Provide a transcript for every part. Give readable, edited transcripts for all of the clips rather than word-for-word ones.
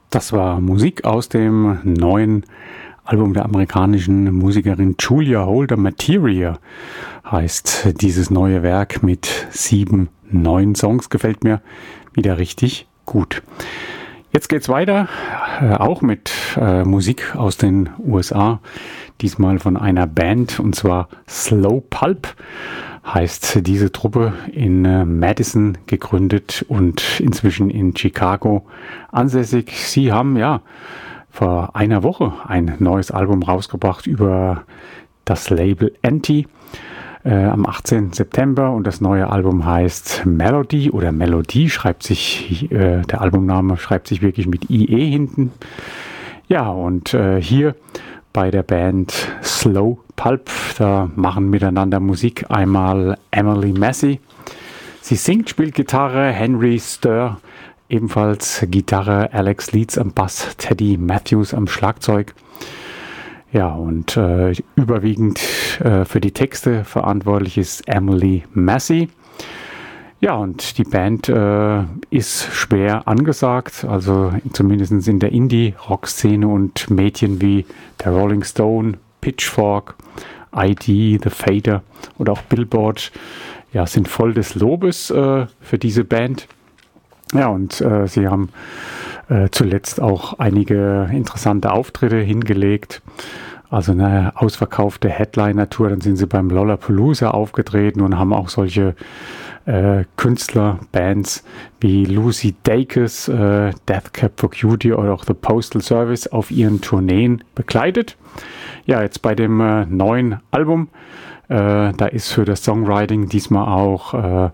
Das war Musik aus dem neuen Album der amerikanischen Musikerin Julia Holter. Materia heißt dieses neue Werk mit 7 neuen Songs. Gefällt mir wieder richtig gut. Jetzt geht's weiter, auch mit Musik aus den USA. Diesmal von einer Band, und zwar Slow Pulp heißt diese Truppe, in Madison gegründet und inzwischen in Chicago ansässig. Sie haben vor einer Woche ein neues Album rausgebracht über das Label Anti am 18. September, und das neue Album heißt Melody oder Melodie, der Albumname schreibt sich wirklich mit IE hinten. Ja, und hier bei der Band Slow Pulp, da machen miteinander Musik einmal Emily Massey. Sie singt, spielt Gitarre, Henry Sturr ebenfalls Gitarre, Alex Leeds am Bass, Teddy Matthews am Schlagzeug. Ja, und überwiegend für die Texte verantwortlich ist Emily Massey. Ja, und die Band ist schwer angesagt, also zumindest in der Indie-Rock-Szene, und Medien wie der Rolling Stone, Pitchfork, ID, The Fader oder auch Billboard sind voll des Lobes für diese Band. Ja, und sie haben zuletzt auch einige interessante Auftritte hingelegt. Also eine ausverkaufte Headliner-Tour, dann sind sie beim Lollapalooza aufgetreten und haben auch solche Künstlerbands wie Lucy Dacus, Death Cab for Cutie oder auch The Postal Service auf ihren Tourneen begleitet. Ja, jetzt bei dem neuen Album, da ist für das Songwriting diesmal auch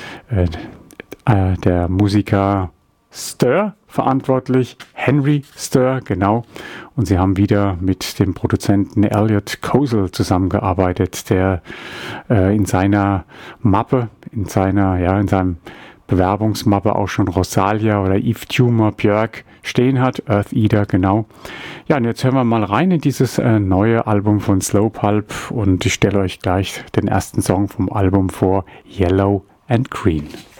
der Musiker Sturr verantwortlich, Henry Sturr, genau. Und sie haben wieder mit dem Produzenten Elliot Kozel zusammengearbeitet, der in seiner Mappe, in seinem Bewerbungsmappe auch schon Rosalia oder Yves Tumor, Björk stehen hat, Earth Eater, genau. Ja, und jetzt hören wir mal rein in dieses neue Album von Slow Pulp, und ich stelle euch gleich den ersten Song vom Album vor, Yellow and Green.